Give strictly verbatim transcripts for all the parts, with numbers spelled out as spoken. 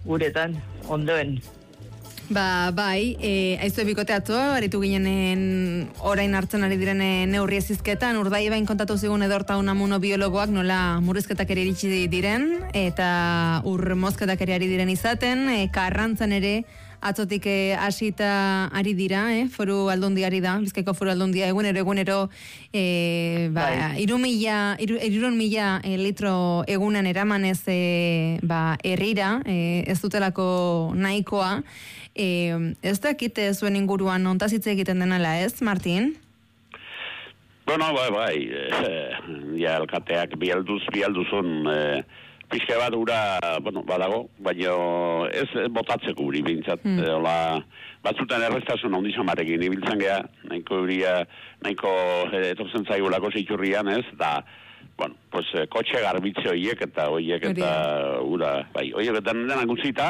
guretan, ondoen. Ba, bai, e, aizu ebikoteatu, aritu ginen orain hartzen ari diren neurri ezizketan, Urdai bain kontatu zigun edorta unamuno biologoak nola murrizketak ere iritsi diren, eta ur mozketak ere ari diren izaten, e, Karrantzan ere atzotik hasita ari dira, eh? Foru aldundiari da, Bizkaiko foru aldundia egunero, egunero, e, ba, iru mila, iru, irun mila e, litro egunan eramanez e, ba, herrira, e, ez dutelako nahikoa. E, ez dakite zuen inguruan ontazitze egiten denala, ez, Martin? Bueno, bai, bai, e, ja, elkateak bialduz, bialduzun, e, pixka bat ura, bueno, badago, baina ez botatzeko uri bintzat. Mm. Ola, batzutan errestasun ondizan batekin ibiltzen geha, nahiko uria, nahiko etortzen zaigulako ziturrian, ez, da, bueno, pues, kotxe garbitze horiek eta horiek eta ura, bai, horiek eta denak utzita,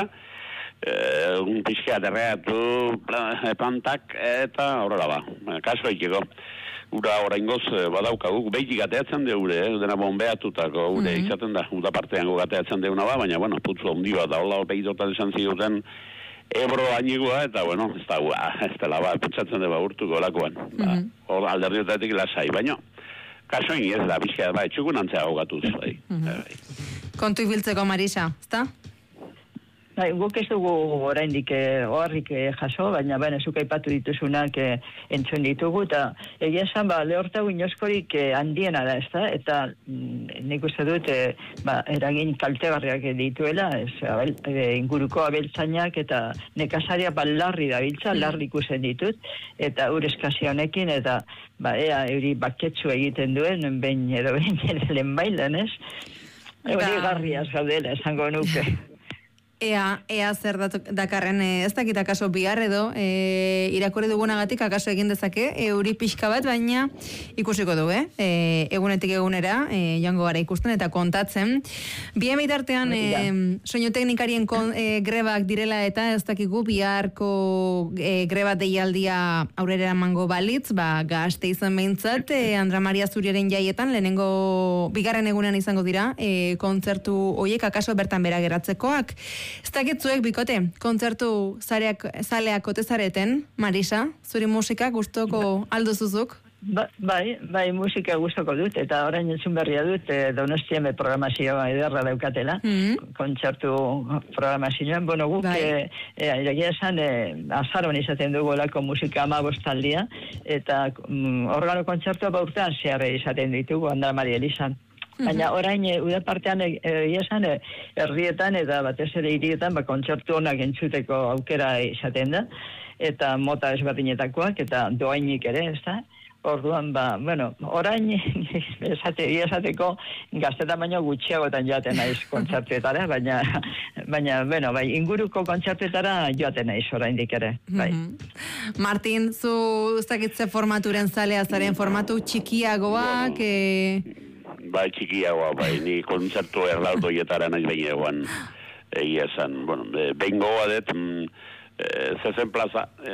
eh, un pixka aterreatu, plantak, eta horrela ba, kaso egiteko. Ura oraingoz badaukagu, behitik gateatzen deure, eh? Dena bombeatutako ure mm-hmm. izaten da, uda partean gateatzen deuna ba, baina, bueno, putzu ondi bat da, hola behidotan esan ziduten Ebro ainigoa, eta, bueno, ez da, ez dela, ba, putzatzen deba urtuko lakoan. Mm-hmm. Hor ba, alderdiotatik lasai, baina, kasoin ez da, bizka, ba, etxukun antzea gogatuz, bai. Mm-hmm. bai. Kontu ibiltzeko, Marisa, ezta? Bai, guk ez dugu oraindik oharrik jaso, baina baina zuk aipatu dituzunak eh, entzun ditugu, eta egia esan, ba, lehortago inoskorik eh, handiena da, ezta? Eta mm, nik uste dut, eh, ba, eragin kaltegarriak dituela, ez, abel, eh, inguruko abeltzainak eta nekasaria ba, larri da biltza, larri ikusen ditut, eta ur eskazia honekin, eta ba, ea, euri baketsu egiten duen, behin edo behin lehen bailan, ez? Hori garriaz gaudela, esango nuke. Ea, ea zer dakarren, ez dakit akaso bihar edo, e, irakurri dugunagatik akaso egin dezake, euri pixka bat, baina ikusiko du, eh? E, egunetik egunera, e, joango gara ikusten eta kontatzen. Bien bitartean, e, soinu teknikarien kon, e, grebak direla eta ez dakigu biharko e, greba deialdia aurrera emango balitz, ba, gazte izan behintzat, e, Andra Maria Zuriaren jaietan, lehenengo bigarren egunean izango dira, e, kontzertu hoiek akaso bertan bera geratzekoak. Ez dakitzuek bikote, kontzertu zareak, zaleak ote zareten, Marisa, zuri musika gustoko alduzuzuk? Ba, bai, bai, musika gustoko dut, eta orain entzun berria dut, e, Donostian programazioa ederra daukatela, mm-hmm. kontzertu programazioan, bueno, guk, bai. e, e, egia esan, e, azaron izaten dugu lako musika amabostaldia, eta mm, organo kontzertua baurtean zeharre izaten ditugu, Andra Maria Elizan. Baina orain e, uda partean egia esan e, herrietan eta batez ere hirietan ba, kontzertu honak entzuteko aukera izaten da, eta mota ezberdinetakoak eta doainik ere, ez da? Orduan, ba, bueno, orain esate, esateko gaztetan baino gutxiagotan joaten naiz kontzertuetara, baina, baina, bueno, bai, inguruko kontzertuetara joaten naiz oraindik ere, bai. Mm-hmm. Martin, zu zakitze formaturen zalea zaren formatu txikiagoak, e... Bai, txikiagoa, bai, ni kontzertu erraldoietara nahi behin eguan egia esan, bueno, behin goa dut, e, zezen plaza, e,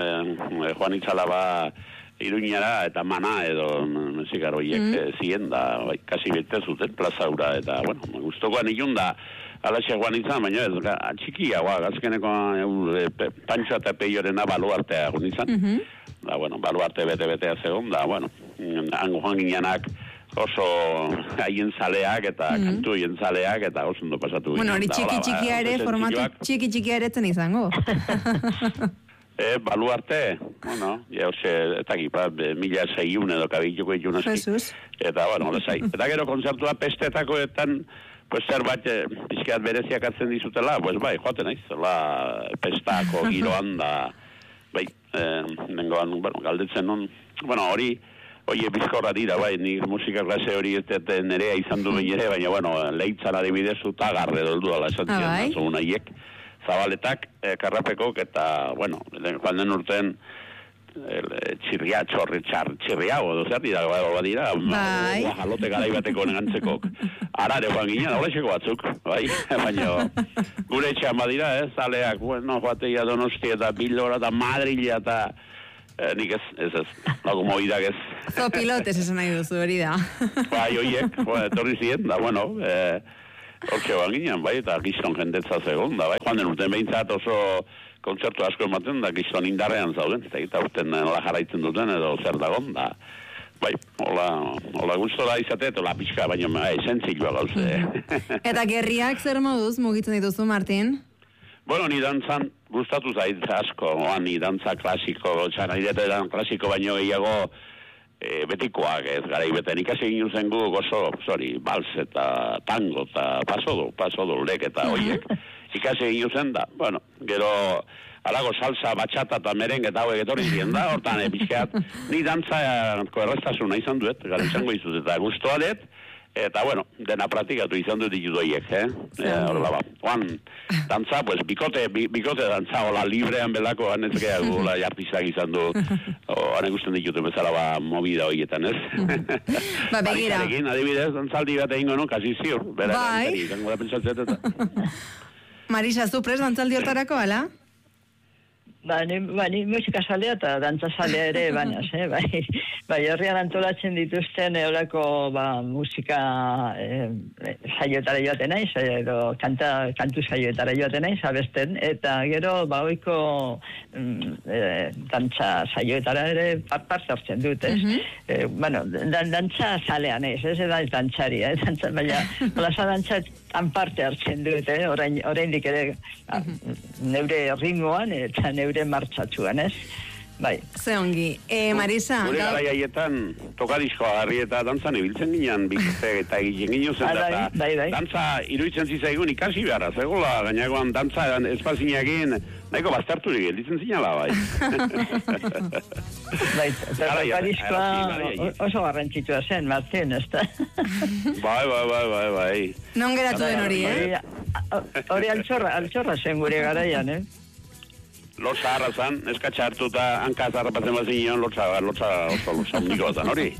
Juan Itzalaba Iruñara eta Mana edo mezikar horiek mm. e, ziren da, bai, kasi bete zuten plaza ura, eta, bueno, guztokoan ilun da, alaxe Juan Itzan, baina ez, txikiagoa, gazkeneko e, Pantxo eta Peiorena baluartea egun izan, mm-hmm. da, bueno, baluarte bete-betea zegoen, da, bueno, hango joan gineanak, oso haien zaleak eta mm. kantu haien zaleak eta oso ondo pasatu. Bueno, hori txiki-txikia ere, formatu txiki-txikia ere zen izango. e, baluarte, bueno, ja, ose, eta gipa, mila zeiun edo kabilluko ikun aski. Jesus. Eta, bueno, lesai. Eta gero kontzertua pestetakoetan, pues zer bat, pizkeat bereziak atzen dizutela, pues bai, joaten naiz, la pestako giroan da, bai, eh, nengoan, bueno, galdetzen non, bueno, hori, oie, bizkorra dira, bai, nik musika klase hori ez nerea izan du ere, baina, bueno, lehitzan adibidez uta garre doldu dala esan ziren, ah, bai? Haiek, zabaletak, eh, karrapekok, eta, bueno, joan den urten, txirria, txorri, txar, txirria, o zer dira, bai, dira, bai. Jalote garai bateko negantzekok. Arare joan ginen, horrexeko batzuk, bai, baina, gure etxean badira, ez, zaleak, bueno, joateia Donosti eta Bilora eta Madrila eta, Eh, nik ez, ez ez, lago moidak ez. Zo pilotes esan nahi duzu, hori da. Bai, oiek, bueno, etorri ziren, da, bueno, eh, Hortxe ban ginen, bai, eta gizon jendetza zegoen, da, bai. Joan den urten behintzat oso kontzertu asko ematen, da gizon indarrean zauden, eta urten la jarraitzen duten, edo zer dagon, da, bai, hola, hola gustora izateet, hola pixka, baina bai, zentzilua gauze. Eta gerriak zer moduz mugitzen dituzu, Martin? Bueno, ni dantzan gustatu zait asko, oan, ni dantza klasiko, txan, aidete dan klasiko baino gehiago, E, betikoak ez, gara ibeten ikasi egin zen gu gozo, sorry, bals eta tango eta pasodo, pasodo lek eta hoiek. Ikasi egin zen da, bueno, gero alago salsa, batxata eta merengue eta hauek etorri ziren da, hortan epizkeat, ni dantza errestasuna izan duet, gara izango izut eta guztua dut, eta bueno, dena praktikatu izan dut ditut horiek, eh? Horrela ba, oan, dantza, pues, bikote, bi, bikote dantza, hola, librean belako, anezkea, hola, jartizak izan du, hane gusten ditut bezala, ba, movida horietan, ez? Ba, begira. Barizarekin, adibidez, dantzaldi bat egingo, no? Kasi ziur, bera, bai. izango da pentsatzet eta. Marisa, zu prest dantzaldi hortarako, ala? Ba, ni, ba, ni musika salea eta dantza salea ere banaz, eh? Bai, bai, herrian antolatzen dituzten eurako ba, musika eh, saioetara joaten naiz, edo kanta, kantu saioetara joaten naiz, abesten, eta gero, ba, oiko mm, eh, dantza saioetara ere parte hartzen dut, ez? Uh-huh. eh, bueno, dan, dantza salea naiz, ez da dantzari, eh? Dantza, baina, plaza dantza han parte hartzen dut, eh? Orain, oraindik ere uh-huh. neure ritmoan eta neure martxatzuan, ez? Bai. Ze ongi. E, Marisa... Gure gara jaietan, tokadiskoa garri eta dantzan ibiltzen ginen, bikze eta egiten ginen zen, eta bai, bai. dantza iruditzen zizaigun ikasi beharra, zegoela, gainagoan dantza espazinekin, nahiko bastarturik gelditzen zinala, bai. Bai, eta tokadiskoa oso garrantzitua zen, Martin, ez da? Bai, bai, bai, bai, bai. Non geratu den hori, eh? Hori altxorra, altxorra zen gure garaian, eh? Lotza harra zan, eskatxa hartu eta hankaz harrapatzen bat zinean, lotza, lotza, oso, lotza, uniko zan, hori?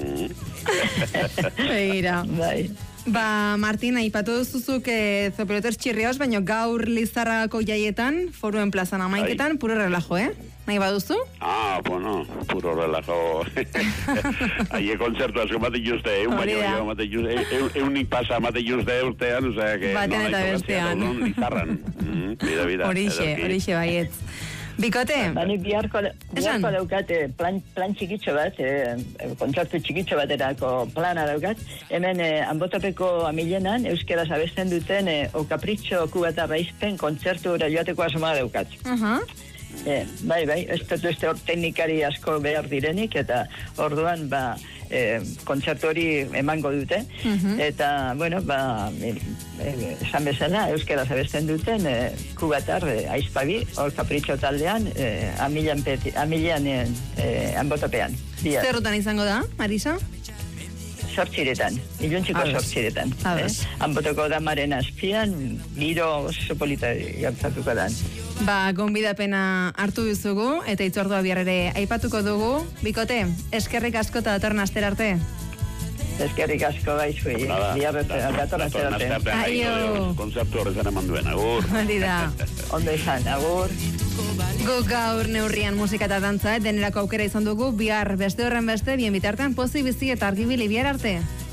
Begira. Bai. Ba, Martin, aipatu duzuzuk eh, Zopelotes Txirriaos, baina gaur Lizarrako jaietan, foruen plazan amaiketan, puro relajo, eh? Nahi baduzu? Ah, bueno, puro relajo. Aie kontzertu asko mate juste, eun baino baino mate juste, eunik pasa mate juste urtean, osea, que... Baten eta bestean. Lizarran. Bida, bida. Horixe, horixe baietz. Bikote? Bani biharko, biharko daukate plan, plan txikitxo bat, eh, kontzertu txikitxo bat erako plana daukat. Hemen eh, Anbotopeko amilenan, euskeraz abesten duten eh, o kapritxo kubata raizpen kontzertu joateko asoma daukat. Aha. Eh, bai, bai, ez dut uste hor teknikari asko behar direnik, eta orduan, ba, eh, kontzertu hori emango dute, uh-huh. eta, bueno, ba, esan eh, bezala, euskaraz abesten duten, eh, kubatar, eh, aizpabi, hor kapritxo taldean, eh, amilean, peti, amilean eh, Anbotopean. Zer rutan izango da, Marisa? Sortxiretan, iluntziko sortxiretan. Eh? Anbotoko damaren azpian, giro oso polita gertatuko da. Ba, gonbidapena hartu duzugu, eta itzordua bihar ere aipatuko dugu. Bikote, eskerrik asko eta datorren astera arte. Eskerrik asko baizuei, bihar datorren astera arte. Aio! Konzertu horrezan eman duen, agur. Hori da. Ondo izan, agur. Gu gaur neurrian musika eta dantza, denerako aukera izan dugu, bihar beste horren beste, bien bitartean pozi bizi eta argibili bihar arte.